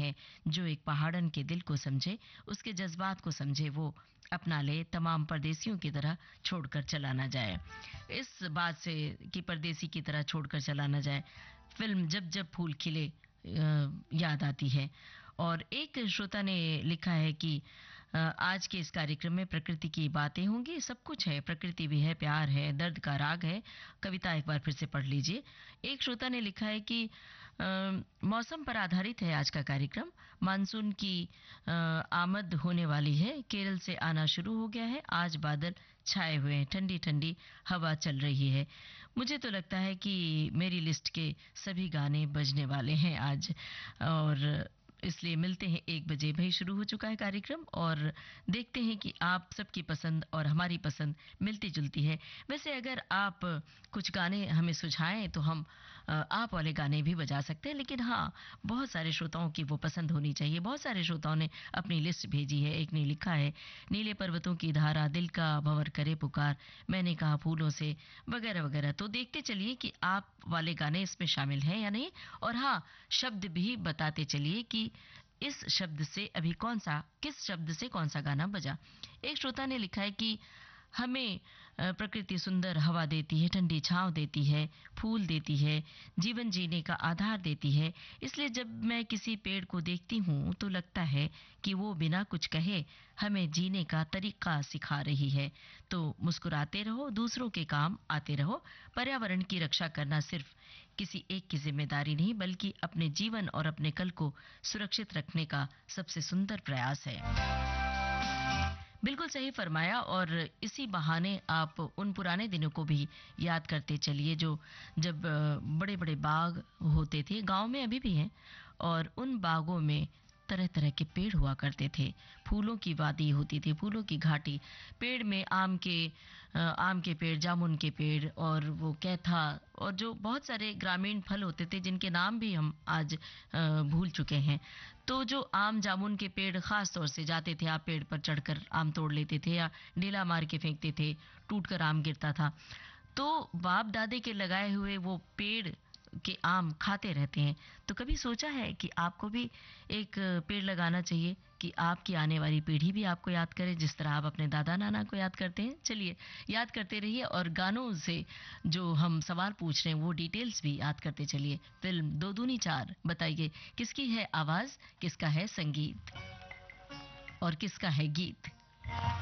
हैं, जो एक पहाड़न के दिल को समझे, उसके जज्बात को समझे, वो अपना ले, तमाम परदेसियों की तरह छोड़कर चला ना जाए। इस बात से कि परदेसी की तरह छोड़कर चला ना जाए, फिल्म जब जब फूल खिले याद आती है। और एक श्रोता ने लिखा है कि आज के इस कार्यक्रम में प्रकृति की बातें होंगी, सब कुछ है, प्रकृति भी है, प्यार है, दर्द का राग है। कविता एक बार फिर से पढ़ लीजिए। एक श्रोता ने लिखा है कि मौसम पर आधारित है आज का कार्यक्रम। मानसून की आमद होने वाली है, केरल से आना शुरू हो गया है। आज बादल छाए हुए हैं, ठंडी ठंडी हवा चल रही है। मुझे तो लगता है कि मेरी लिस्ट के सभी गाने बजने वाले हैं आज, और इसलिए मिलते हैं 1 बजे। भाई शुरू हो चुका है कार्यक्रम और देखते हैं कि आप सबकी पसंद और हमारी पसंद मिलती जुलती है। वैसे अगर आप कुछ गाने हमें सुझाएं तो हम आप वाले गाने भी बजा सकते हैं, लेकिन हाँ, बहुत सारे श्रोताओं की वो पसंद होनी चाहिए। बहुत सारे श्रोताओं ने अपनी लिस्ट भेजी है। एक ने लिखा है नीले पर्वतों की धारा, दिल का भंवर करे पुकार, मैंने कहा फूलों से, वगैरह वगैरह। तो देखते चलिए कि आप वाले गाने इसमें शामिल हैं या नहीं। और हाँ, शब्द भी बताते चलिए कि इस शब्द से अभी किस शब्द से कौन सा गाना बजा। एक श्रोता ने लिखा है कि हमें प्रकृति सुंदर हवा देती है, ठंडी छांव देती है, फूल देती है, जीवन जीने का आधार देती है। इसलिए जब मैं किसी पेड़ को देखती हूँ तो लगता है कि वो बिना कुछ कहे हमें जीने का तरीका सिखा रही है। तो मुस्कुराते रहो, दूसरों के काम आते रहो। पर्यावरण की रक्षा करना सिर्फ किसी एक की जिम्मेदारी नहीं, बल्कि अपने जीवन और अपने कल को सुरक्षित रखने का सबसे सुंदर प्रयास है। बिल्कुल सही फरमाया। और इसी बहाने आप उन पुराने दिनों को भी याद करते चलिए जो जब बड़े बड़े बाग होते थे, गांव में अभी भी हैं, और उन बागों में तरह तरह के पेड़ हुआ करते थे। फूलों की वादी होती थी, फूलों की घाटी। पेड़ में आम के पेड़, जामुन के पेड़, और वो कैथा, और जो बहुत सारे ग्रामीण फल होते थे जिनके नाम भी हम आज भूल चुके हैं। तो जो आम जामुन के पेड़, खास तौर से जाते थे आप पेड़ पर चढ़कर आम तोड़ लेते थे या ढेला मार के फेंकते थे, टूट कर आम गिरता था। तो बाप दादे के लगाए हुए वो पेड़ के आम खाते रहते हैं। तो कभी सोचा है कि आपको भी एक पेड़ लगाना चाहिए कि आपकी आने वाली पीढ़ी भी आपको याद करे, जिस तरह आप अपने दादा नाना को याद करते हैं। चलिए याद करते रहिए, और गानों से जो हम सवाल पूछ रहे हैं वो डिटेल्स भी याद करते चलिए। फिल्म 2 दूनी 4, बताइए किसकी है आवाज, किसका है संगीत और किसका है गीत।